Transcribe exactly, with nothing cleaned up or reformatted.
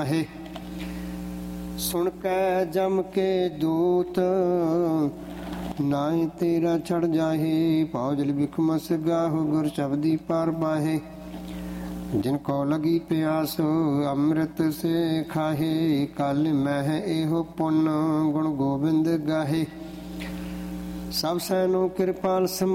ਹੈ। ਸੁਣ ਕੈ ਜਮ ਕੇ ਦੂਤ ਨਾਏ ਤੇਰਾ ਛੜ ਜਾਹੇ। ਭੌਜਲ ਬਿਖਮਸ ਗਾਹੁ ਗੁਰ ਸ਼ਬਦੀ ਪਾਰ ਪਾਹੇ। ਜਿਨ ਕੋ ਲਗੀ ਪਿਆਸ ਅੰਮ੍ਰਿਤ ਸੇ ਖਾਹੇ। ਕਲ ਮਹਿ ਇਹੋ ਪੁੰਨ ਗੁਣ ਗੋਬਿੰਦ ਗਾਹੇ। ਸਭ ਸੈਨੋ ਕਿਰਪਾਲ